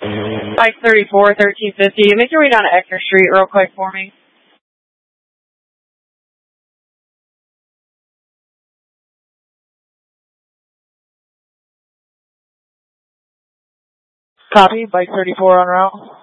Bike 34, 1350. Make your way down to Exeter Street real quick for me. Copy, Bike 34 en route.